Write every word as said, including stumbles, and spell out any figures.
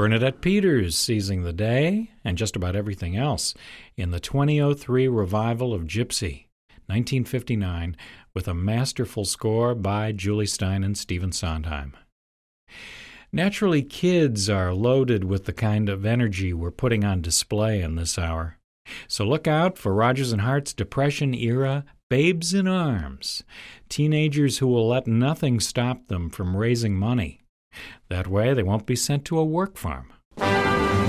Bernadette Peters seizing the day and just about everything else in the two thousand three revival of Gypsy, nineteen fifty-nine, with a masterful score by Julie Stein and Stephen Sondheim. Naturally, kids are loaded with the kind of energy we're putting on display in this hour. So look out for Rodgers and Hart's Depression-era Babes in Arms, teenagers who will let nothing stop them from raising money. That way they won't be sent to a work farm.